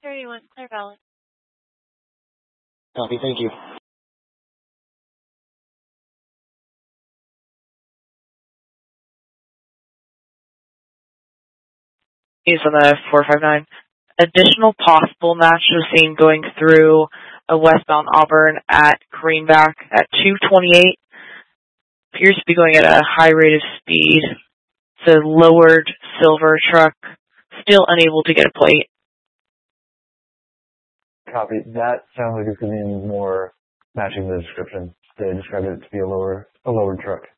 31, Clear Valley. Copy, thank you. News on the 459. Additional possible match was seen going through a westbound Auburn at Greenback at 228. Appears to be going at a high rate of speed. It's a lowered silver truck, still unable to get a plate. Copy. That sounds like it's going to be more matching the description. They described it to be a lowered truck.